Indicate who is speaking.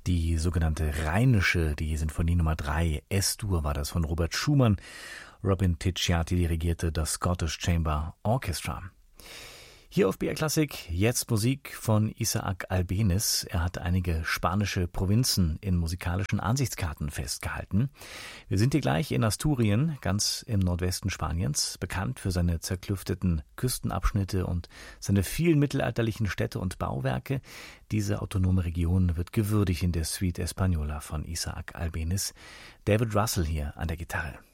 Speaker 1: Die sogenannte Rheinische, die Sinfonie Nummer 3, S-Dur war das von Robert Schumann. Robin Ticciati dirigierte das Scottish Chamber Orchestra. Hier auf BR Klassik jetzt Musik von Isaac Albéniz. Er hat einige spanische Provinzen in musikalischen Ansichtskarten festgehalten. Wir sind hier gleich in Asturien, ganz im Nordwesten Spaniens, bekannt für seine zerklüfteten Küstenabschnitte und seine vielen mittelalterlichen Städte und Bauwerke. Diese autonome Region wird gewürdigt in der Suite Española von Isaac Albéniz. David Russell hier an der Gitarre.